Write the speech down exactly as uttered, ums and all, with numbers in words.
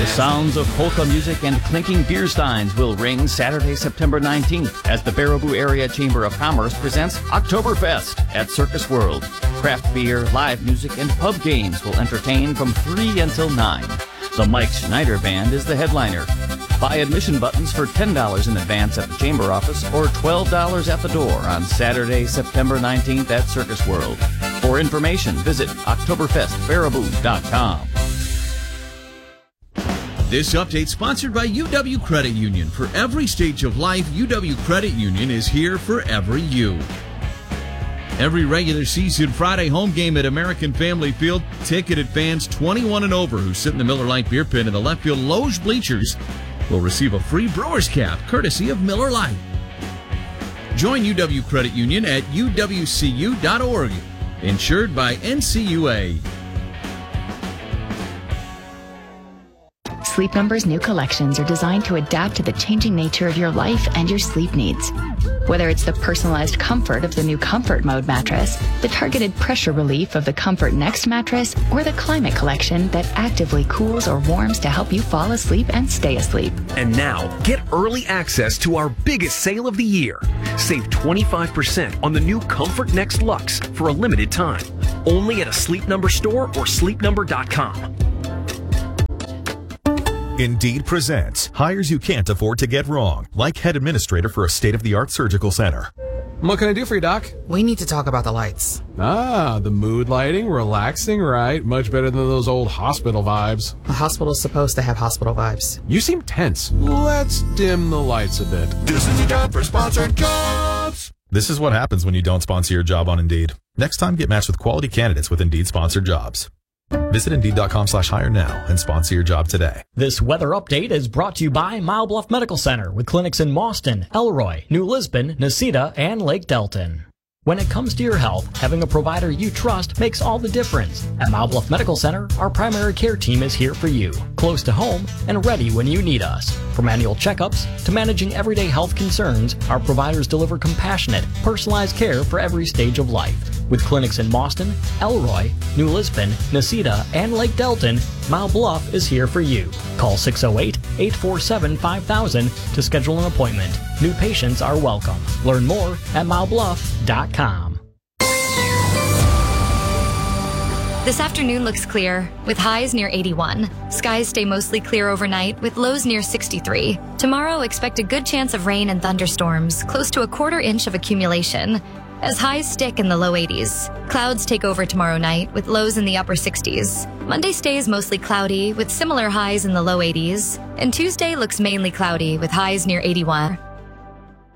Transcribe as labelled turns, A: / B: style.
A: The sounds of polka music and clinking beer steins will ring Saturday, September nineteenth as the Baraboo Area Chamber of Commerce presents Oktoberfest at Circus World. Craft beer, live music, and pub games will entertain from three until nine. The Mike Schneider Band is the headliner. Buy admission buttons for ten dollars in advance at the Chamber office or twelve dollars at the door on Saturday, September nineteenth at Circus World. For information, visit Oktoberfest Baraboo dot com.
B: This update sponsored by U W Credit Union. For every stage of life, U W Credit Union is here for every you. Every regular season Friday home game at American Family Field, ticketed fans twenty-one and over who sit in the Miller Lite beer pit in the left field loge bleachers will receive a free Brewers cap courtesy of Miller Lite. Join U W Credit Union at U W C U dot org. Insured by N C U A.
C: Sleep Number's new collections are designed to adapt to the changing nature of your life and your sleep needs. Whether it's the personalized comfort of the new Comfort Mode mattress, the targeted pressure relief of the Comfort Next mattress, or the Climate Collection that actively cools or warms to help you fall asleep and stay asleep.
D: And now, get early access to our biggest sale of the year. Save twenty-five percent on the new Comfort Next Luxe for a limited time. Only at a Sleep Number store or sleep number dot com.
E: Indeed presents hires you can't afford to get wrong, like head administrator for a state-of-the-art surgical center.
F: What can I do for you, Doc?
G: We need to talk about the lights.
F: Ah, the mood lighting, relaxing, right? Much better than those old hospital vibes.
G: A hospital's supposed to have hospital vibes.
F: You seem tense. Let's dim the lights a bit.
E: This is your job for sponsored jobs. This is what happens when you don't sponsor your job on Indeed. Next time, get matched with quality candidates with Indeed sponsored jobs. Visit Indeed.com slash hire now and sponsor your job today.
H: This weather update is brought to you by Mile Bluff Medical Center with clinics in Mauston, Elroy, New Lisbon, Necedah, and Lake Delton. When it comes to your health, having a provider you trust makes all the difference. At Mile Bluff Medical Center, our primary care team is here for you, close to home and ready when you need us. From annual checkups to managing everyday health concerns, our providers deliver compassionate, personalized care for every stage of life. With clinics in Mauston, Elroy, New Lisbon, Necedah, and Lake Delton, Mile Bluff is here for you. Call six oh eight, eight four seven, five thousand to schedule an appointment. New patients are welcome. Learn more at mile bluff dot com.
I: This afternoon looks clear, with highs near eighty-one. Skies stay mostly clear overnight, with lows near sixty-three. Tomorrow, expect a good chance of rain and thunderstorms, close to a quarter inch of accumulation, as highs stick in the low eighties. Clouds take over tomorrow night, with lows in the upper sixties. Monday stays mostly cloudy, with similar highs in the low eighties. And Tuesday looks mainly cloudy, with highs near eighty-one.